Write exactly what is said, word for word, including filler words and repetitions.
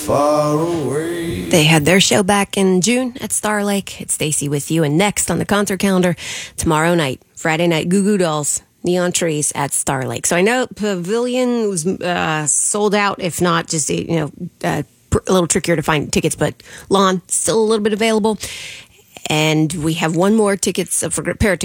far away. They had their show back in June at Star Lake. It's Stacy with you. And next on the concert calendar, tomorrow night, Friday night, Goo Goo Dolls, Neon Trees at Star Lake. So I know Pavilion was uh, sold out, if not just, you know, uh, a little trickier to find tickets, but Lawn, still a little bit available. And we have one more tickets for pair of